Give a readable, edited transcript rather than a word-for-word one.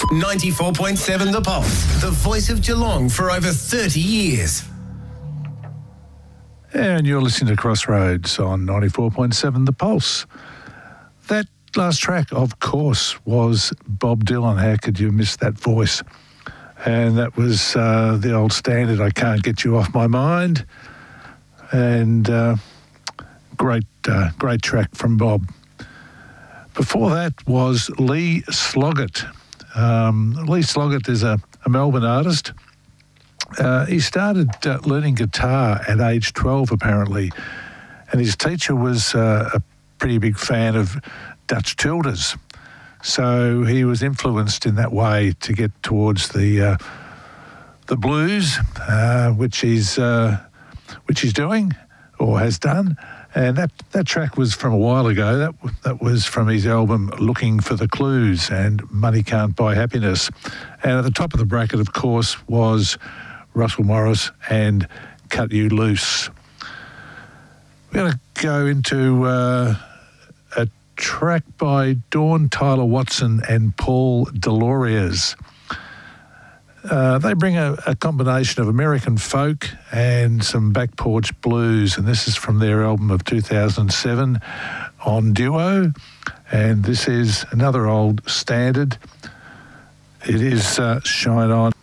94.7 The Pulse, the voice of Geelong for over 30 years. And you're listening to Crossroads on 94.7 The Pulse. That last track, of course, was Bob Dylan. How could you miss that voice? And that was the old standard, I Can't Get You Off My Mind. And great track from Bob. Before that was Lee Sloggett. Lee Sloggett is a Melbourne artist. He started learning guitar at age 12, apparently, and his teacher was a pretty big fan of Dutch Tildes. So he was influenced in that way to get towards the blues, which he's doing or has done. And that track was from a while ago. That was from his album Looking for the Clues and Money Can't Buy Happiness. And at the top of the bracket, of course, was Russell Morris and Cut You Loose. We're going to go into a track by Dawn Tyler Watson and Paul Deloriers. They bring a combination of American folk and some back porch blues, and this is from their album of 2007 on Duo, and this is another old standard. It is Shine On.